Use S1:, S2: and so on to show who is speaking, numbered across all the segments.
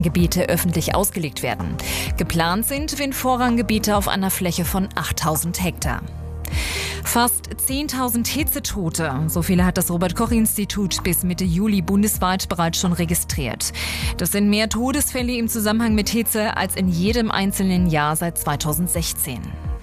S1: Gebiete öffentlich ausgelegt werden. Geplant sind Windvorranggebiete auf einer Fläche von 8000 Hektar. Fast 10.000 Hitzetote, so viele hat das Robert-Koch-Institut bis Mitte Juli bundesweit bereits schon registriert. Das sind mehr Todesfälle im Zusammenhang mit Hitze als in jedem einzelnen Jahr seit 2016.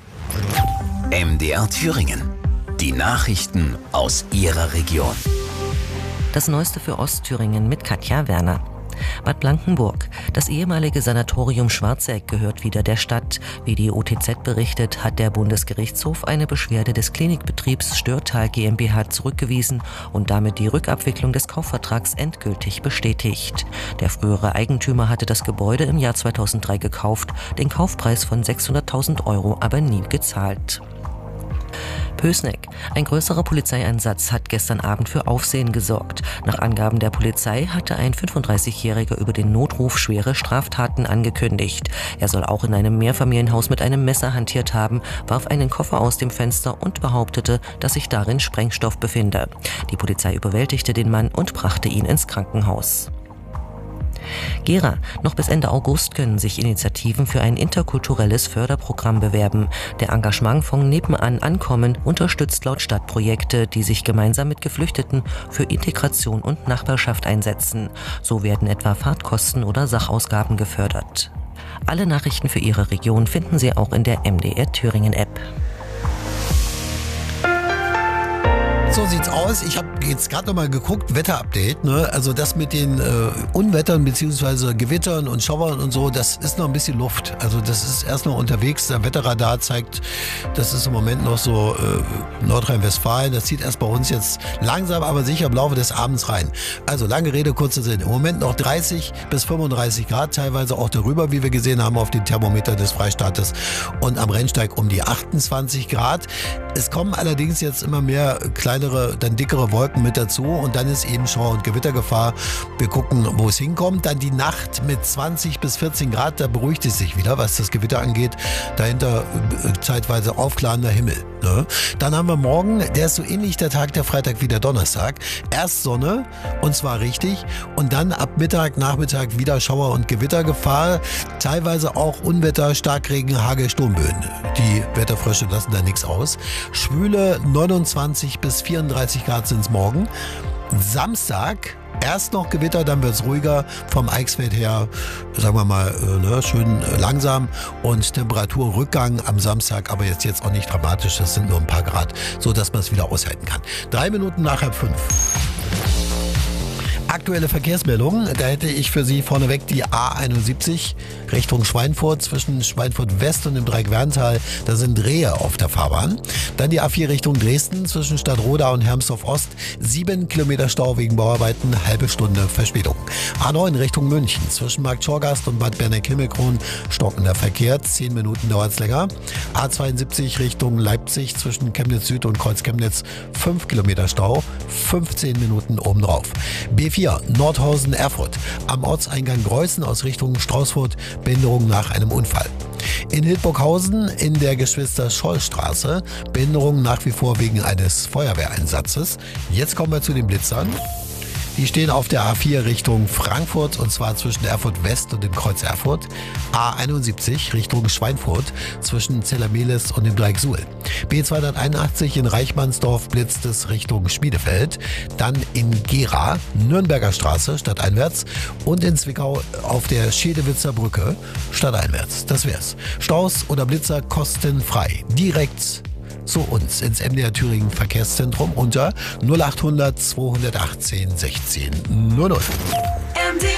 S2: MDR Thüringen. Die Nachrichten aus Ihrer Region.
S3: Das Neueste für Ostthüringen mit Katja Werner. Bad Blankenburg. Das ehemalige Sanatorium Schwarzeck gehört wieder der Stadt. Wie die OTZ berichtet, hat der Bundesgerichtshof eine Beschwerde des Klinikbetriebs Störtal GmbH zurückgewiesen und damit die Rückabwicklung des Kaufvertrags endgültig bestätigt. Der frühere Eigentümer hatte das Gebäude im Jahr 2003 gekauft, den Kaufpreis von 600.000 € aber nie gezahlt. Pößneck. Ein größerer Polizeieinsatz hat gestern Abend für Aufsehen gesorgt. Nach Angaben der Polizei hatte ein 35-Jähriger über den Notruf schwere Straftaten angekündigt. Er soll auch in einem Mehrfamilienhaus mit einem Messer hantiert haben, warf einen Koffer aus dem Fenster und behauptete, dass sich darin Sprengstoff befinde. Die Polizei überwältigte den Mann und brachte ihn ins Krankenhaus. Gera. Noch bis Ende August können sich Initiativen für ein interkulturelles Förderprogramm bewerben. Der Engagementfonds Nebenan Ankommen unterstützt laut Stadt Projekte, die sich gemeinsam mit Geflüchteten für Integration und Nachbarschaft einsetzen. So werden etwa Fahrtkosten oder Sachausgaben gefördert. Alle Nachrichten für Ihre Region finden Sie auch in der MDR Thüringen App.
S4: So sieht's aus. Ich habe jetzt gerade nochmal geguckt, Wetterupdate. Ne? Also das mit den Unwettern bzw. Gewittern und Schauern und so, das ist noch ein bisschen Luft. Also das ist erst noch unterwegs. Der Wetterradar zeigt, das ist im Moment noch so Nordrhein-Westfalen. Das zieht erst bei uns jetzt langsam, aber sicher im Laufe des Abends rein. Also lange Rede, kurzer Sinn. Im Moment noch 30 bis 35 Grad, teilweise auch darüber, wie wir gesehen haben auf den Thermometer des Freistaates. Und am Rennsteig um die 28 Grad. Es kommen allerdings jetzt immer mehr kleinere, dann dickere Wolken mit dazu und dann ist eben Schauer- und Gewittergefahr. Wir gucken, wo es hinkommt. Dann die Nacht mit 20 bis 14 Grad, da beruhigt es sich wieder, was das Gewitter angeht. Dahinter zeitweise aufklarender Himmel. Ne? Dann haben wir morgen, der ist so ähnlich der Tag der Freitag wie der Donnerstag. Erst Sonne und zwar richtig und dann ab Mittag, Nachmittag wieder Schauer- und Gewittergefahr. Teilweise auch Unwetter, Starkregen, Hagel, Sturmböen. Die Wetterfrösche lassen da nichts aus. Schwüle 29 bis 34 Grad sind es morgen. Samstag erst noch Gewitter, dann wird es ruhiger. Vom Eichsfeld her, sagen wir mal, schön langsam. Und Temperaturrückgang am Samstag, aber jetzt auch nicht dramatisch. Das sind nur ein paar Grad, so dass man es wieder aushalten kann. 3 Minuten nach 4:30. Aktuelle Verkehrsmeldungen, da hätte ich für Sie vorneweg die A71 Richtung Schweinfurt, zwischen Schweinfurt West und dem Dreieck Werntal, da sind Rehe auf der Fahrbahn. Dann die A4 Richtung Dresden, zwischen Stadtroda und Hermsdorf Ost, 7 Kilometer Stau wegen Bauarbeiten, halbe Stunde Verspätung. A9 Richtung München, zwischen Markt Schorgast und Bad Berneck-Himmelkron, stockender Verkehr, 10 Minuten dauert es länger. A72 Richtung Leipzig, zwischen Chemnitz Süd und Kreuz Chemnitz, 5 Kilometer Stau, 15 Minuten obendrauf. B4 Nordhausen-Erfurt. Am Ortseingang Greußen aus Richtung Straußfurt, Behinderung nach einem Unfall. In Hildburghausen in der Geschwister-Scholl-Straße, Behinderung nach wie vor wegen eines Feuerwehreinsatzes. Jetzt kommen wir zu den Blitzern. Die stehen auf der A4 Richtung Frankfurt und zwar zwischen Erfurt West und dem Kreuz Erfurt. A71 Richtung Schweinfurt zwischen Zellermelis und dem Dreieck Suhl. B281 in Reichmannsdorf blitzt es Richtung Schmiedefeld. Dann in Gera, Nürnberger Straße stadteinwärts und in Zwickau auf der Schedewitzer Brücke stadteinwärts. Das wär's. Staus oder Blitzer kostenfrei. Direkt zu uns ins MDR Thüringen Verkehrszentrum unter 0800 218 16 00.
S2: MDR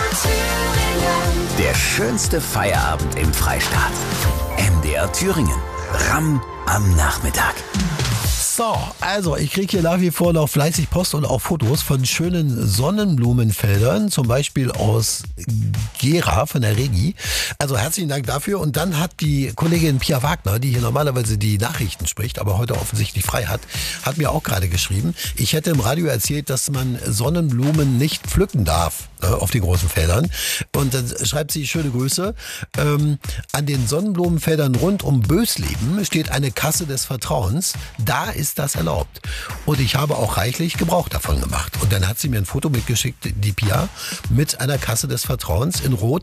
S2: Thüringen. Der schönste Feierabend im Freistaat. MDR Thüringen. Ramm am Nachmittag.
S4: So, also ich kriege hier nach wie vor noch fleißig Post und auch Fotos von schönen Sonnenblumenfeldern, zum Beispiel aus Gera von der Regi. Also herzlichen Dank dafür. Und dann hat die Kollegin Pia Wagner, die hier normalerweise die Nachrichten spricht, aber heute offensichtlich frei hat mir auch gerade geschrieben, ich hätte im Radio erzählt, dass man Sonnenblumen nicht pflücken darf auf die großen Feldern. Und dann schreibt sie, schöne Grüße. An den Sonnenblumenfeldern rund um Bösleben steht eine Kasse des Vertrauens. Da ist das erlaubt. Und ich habe auch reichlich Gebrauch davon gemacht. Und dann hat sie mir ein Foto mitgeschickt, die Pia, mit einer Kasse des Vertrauens in Rot